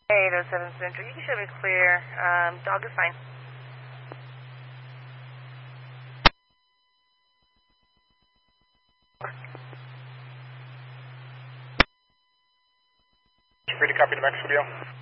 807 Central, you should be clear. Dog is fine. Free to copy to Mexico, deal.